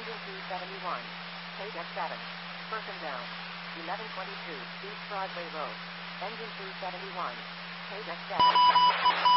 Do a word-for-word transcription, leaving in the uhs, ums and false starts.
Engine two seventy-one. Page F seven. Person down. eleven twenty-two East Broadway Road. Engine two seventy-one. Page F seven.